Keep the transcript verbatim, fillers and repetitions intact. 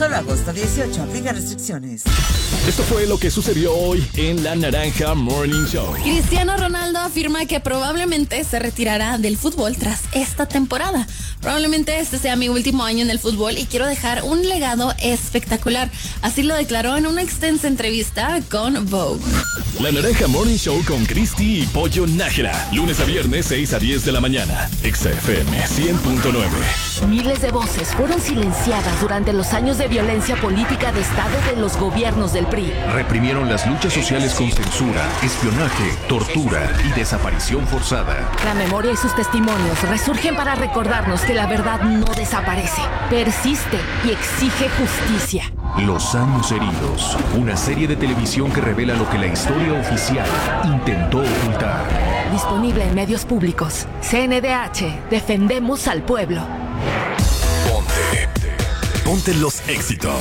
Solo agosto dieciocho, aplica restricciones. Esto fue lo que sucedió hoy en La Naranja Morning Show. Cristiano Ronaldo afirma que probablemente se retirará del fútbol tras esta temporada. Probablemente este sea mi último año en el fútbol y quiero dejar un legado espectacular. Así lo declaró en una extensa entrevista con Vogue. La Naranja Morning Show con Cristi y Pollo Nájera. Lunes a viernes, seis a diez de la mañana. Exa F M cien punto nueve. Miles de voces fueron silenciadas durante los años de violencia política de Estado de los gobiernos del P R I. Reprimieron las luchas sociales con censura, espionaje, tortura y desaparición forzada. La memoria y sus testimonios resurgen para recordarnos que la verdad no desaparece, persiste y exige justicia. Los años heridos, una serie de televisión que revela lo que la historia oficial intentó ocultar. Disponible en medios públicos. C N D H, defendemos al pueblo. Ponte. Ponte los éxitos.